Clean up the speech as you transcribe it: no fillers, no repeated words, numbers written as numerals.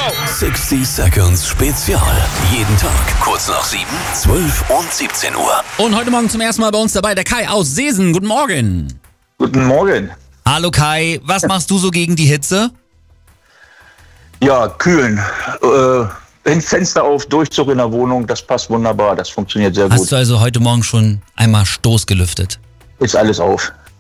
60 Seconds Spezial. Jeden Tag kurz nach 7, 12 und 17 Uhr. Und heute Morgen zum ersten Mal bei uns dabei der Kai aus Seesen. Guten Morgen. Guten Morgen. Hallo Kai, was machst du so gegen die Hitze? Ja, kühlen. Fenster auf, Durchzug in der Wohnung, das passt wunderbar, das funktioniert sehr gut. Hast du also heute Morgen schon einmal Stoß gelüftet? Ist alles auf.